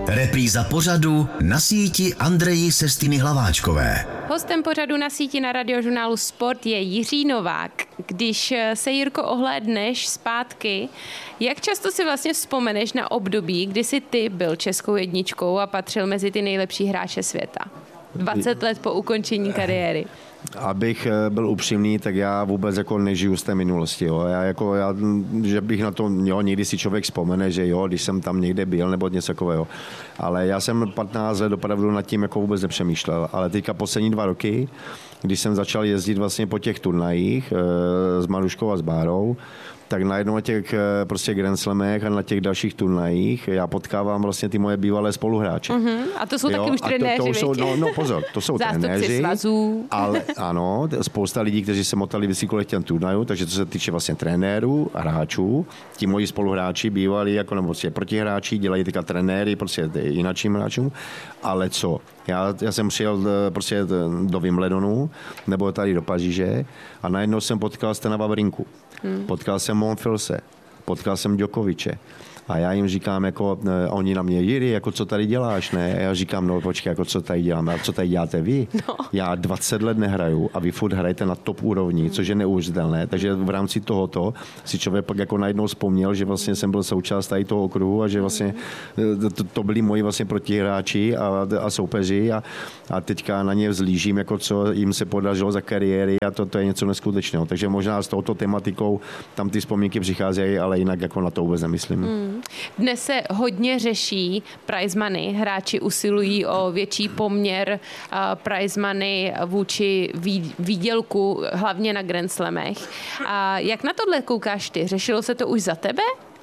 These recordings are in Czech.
Repríza pořadu Na síti Andreji Sestiny Hlaváčkové. Hostem pořadu Na síti na Radiožurnálu Sport je Jiří Novák. Když se, Jirko, ohlédneš zpátky, jak často si vlastně vzpomeneš na období, kdy jsi ty byl českou jedničkou a patřil mezi ty nejlepší hráče světa? 20 let po ukončení kariéry. Abych byl upřímný, tak já vůbec jako nežiju z té minulosti. Jo. Že bych na to, jo, někdy si člověk vzpomene, že jo, když jsem tam někde byl nebo něco takového. Ale já jsem 15 let opravdu nad tím jako vůbec nepřemýšlel. Ale teďka poslední 2 roky, když jsem začal jezdit vlastně po těch turnajích s Maruškou a s Bárou, tak najednou na těch prostě Grand Slamech a na těch dalších turnajích já potkávám vlastně ty moje bývalé spoluhráče. A to jsou taky už trenéři, pozor, to jsou trenéři, svazů. Ale ano, spousta lidí, kteří se motali kolem těch turnajů, takže co se týče vlastně trenérů a hráčů, ti moji spoluhráči bývali jako nebo prostě protihráči, dělají teďka trenéry prostě jinakším hráčům, ale co? Já jsem přijel prostě do Wimbledonu nebo tady do Paříže a najednou jsem potkal Stana Wawrinku. Potkal jsem Monfilse, potkal jsem Djokoviče. A já jim říkám, jako, oni na mě, Jiri, jako co tady děláš, ne? A já říkám, no počkej, jako co tady děláme, a co tady děláte vy? No. Já 20 let nehraju a vy furt hrajete na top úrovni, což je neuvěřitelné. Takže v rámci tohoto si člověk pak jako najednou vzpomněl, že vlastně jsem byl součást tady toho okruhu a že vlastně to byli moji vlastně protihráči a soupeři a teďka na ně vzlížím, jako co jim se podařilo za kariéry a to je něco neskutečného. Takže možná s touto tematikou tam ty vzpomínky přicházejí, ale jinak jako na to vůbec nemyslím. Dnes se hodně řeší prize money. Hráči usilují o větší poměr prize money vůči výdělku, hlavně na Grand Slamech. A jak na tohle koukáš ty? Řešilo se to už za tebe?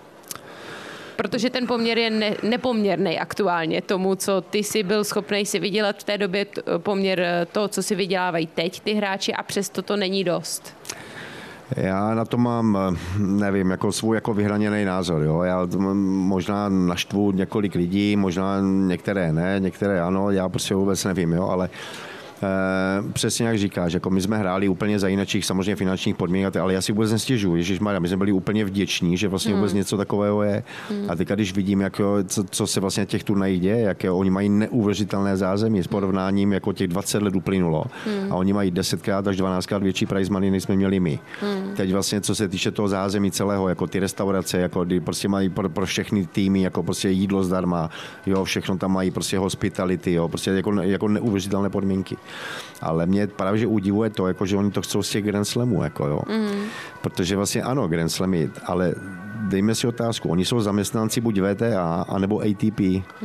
Protože ten poměr je nepoměrný aktuálně tomu, co ty si byl schopný si vydělat v té době, poměr toho, co si vydělávají teď ty hráči a přesto to není dost. Já na to mám, nevím, jako svůj jako vyhraněný názor. Jo. Já možná naštvu několik lidí, možná některé ne, některé ano, já prostě vůbec nevím, jo, ale přesně jak říkáš, jako my jsme hráli úplně za jiných samozřejmě finančních podmínek, ale já si vůbec nestěžuji. Ježišmarja, my jsme byli úplně vděční, že vlastně vůbec něco takového je. A teďka, když vidím, jako, co se vlastně těch turnajích děje, jak oni mají neuvěřitelné zázemí s porovnáním, jako těch 20 let uplynulo. A oni mají 10krát až 12krát větší prize money, než jsme měli my. Teď vlastně, co se týče toho zázemí celého, jako ty restaurace, jako kdy prostě mají pro všechny týmy, jako prostě jídlo zdarma, jo, všechno tam mají prostě hospitality, jo, prostě jako neuvěřitelné podmínky. Ale mě právě že udivuje to, jako, že oni to chcou z těch Grand Slamů, jako, jo. Protože vlastně ano, Grand Slamy, ale dejme si otázku, oni jsou zaměstnanci buď VTA, anebo ATP.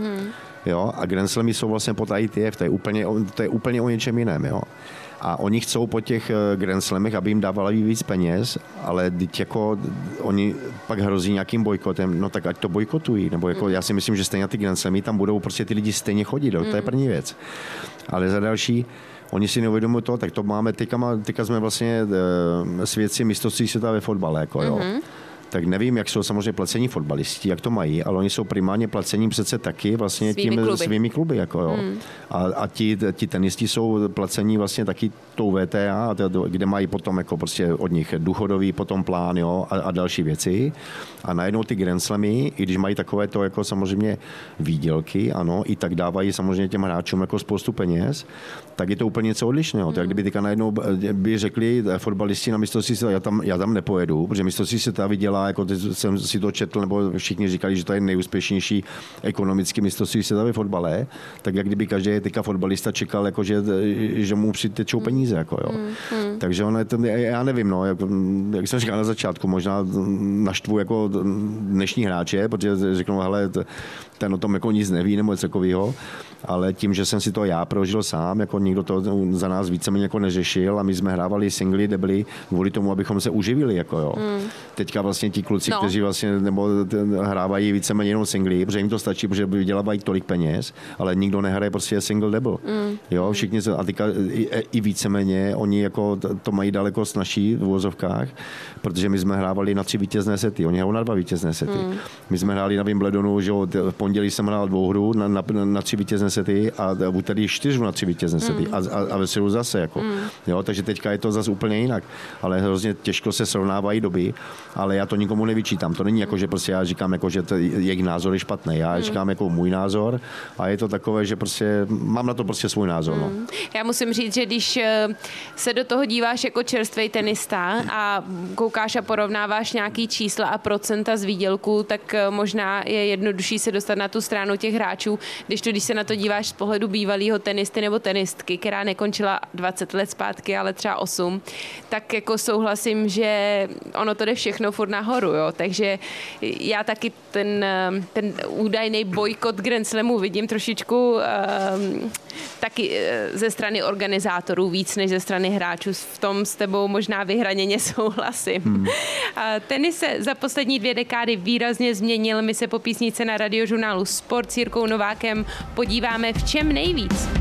Jo, a Grand Slamy jsou vlastně pod ITF, to je úplně o něčem jiném, jo. A oni chcou po těch Grand Slamech, aby jim dávali víc peněz, ale teď jako oni pak hrozí nějakým bojkotem, no tak ať to bojkotují, nebo jako já si myslím, že stejně ty Grand Slamy tam budou prostě ty lidi stejně chodit, to je první věc. Ale za další, oni si neuvědomují to, tak to máme, teďka jsme vlastně svědci mistrovství světa ve fotbale, jako jo. Tak nevím, jak jsou samozřejmě placení fotbalisti, jak to mají, ale oni jsou primárně placení přece taky vlastně svými kluby, jako jo. A ti tenisti jsou placení vlastně taky tou VTA, kde mají potom jako prostě od nich důchodový potom plán, jo, a další věci. A najednou ty Grand Slamy, i když mají takové to jako samozřejmě výdělky, ano, i tak dávají samozřejmě těm hráčům jako spoustu peněz, tak je to úplně něco odlišného. Tak kdyby teďka najednou by řekli fotbalisti na mistrovství světa, já tam nepojedu, protože mistrovství světa vydělá, jako jsem si to četl, nebo všichni říkali, že to je nejúspěšnější ekonomický mistrovství světa ve fotbale, tak jak kdyby každý teďka fotbalista čekal, jako, že mu přitečou peníze. Jako, jo. Takže ono je to, já nevím, no, jak jsem říkal na začátku, možná naštvu jako dnešní hráče, protože řeknou, hele, ten o tom jako nic neví nebo něco takového, ale tím, že jsem si to já prožil sám, jako nikdo to za nás víceméně jako neřešil a my jsme hrávali singly, debly kvůli tomu, abychom se uživili, jako jo. Teďka vlastně ti kluci, kteří vlastně nebo hrávají víceméně jenom singly, protože jim to stačí, protože vydělávají tolik peněz, ale nikdo nehraje prostě single double. Jo, všichni a teďka i víceméně oni jako to mají daleko snazší v uvozovkách, protože my jsme hrávali na 3 vítězné sety, oni hrajou na 2 vítězné sety. My jsme hráli na Wimbledonu, že v pondělí jsem hrál 2 hru na 3 vítězné vítězné sety a v úterý 4-3 vítězné sety a ve středu zase. Jako. Jo, takže teďka je to zase úplně jinak. Ale hrozně těžko se srovnávají doby, ale já to nikomu nevyčítám. To není jako, že prostě já říkám, jako, že jejich názor je špatný. Já říkám jako můj názor a je to takové, že prostě mám na to prostě svůj názor. No. Já musím říct, že když se do toho díváš jako čerstvej tenista a koukáš a porovnáváš nějaký čísla a procenta z výdělku, tak možná je jednodušší se dostat na tu stranu těch hráčů, když se na to díváš z pohledu bývalého tenisty nebo tenistky, která nekončila 20 let zpátky, ale třeba 8, tak jako souhlasím, že ono to jde všechno furt nahoru, jo. Takže já taky ten údajný bojkot Grand Slamu vidím trošičku taky ze strany organizátorů víc než ze strany hráčů. V tom s tebou možná vyhraněně souhlasím. Tenis se za poslední 2 dekády výrazně změnil. My se po písničce na Radiožurnálu Sport s Jirkou Novákem podíváme, v čem nejvíc.